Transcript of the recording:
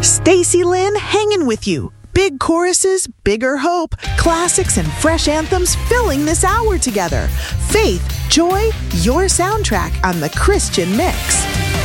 Stacy Lynn hanging with you. Big choruses, bigger hope, classics and fresh anthems filling this hour together. Faith, joy, your soundtrack on the Christian Mix.